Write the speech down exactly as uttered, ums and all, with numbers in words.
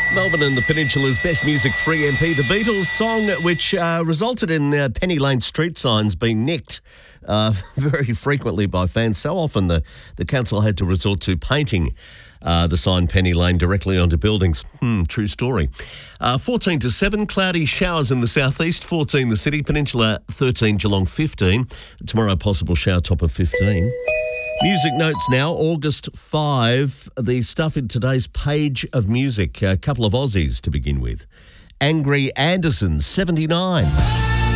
Melbourne and the Peninsula's Best Music three M P, the Beatles song, which uh, resulted in uh, Penny Lane street signs being nicked uh, very frequently by fans. So often the, the council had to resort to painting uh, the sign Penny Lane directly onto buildings. Hmm, true story. Uh, fourteen to seven, cloudy showers in the southeast, fourteen the city, Peninsula thirteen, Geelong fifteen. Tomorrow, possible shower top of fifteen. Music notes now, August fifth, the stuff in today's page of music. A couple of Aussies to begin with. Angry Anderson, seventy-nine.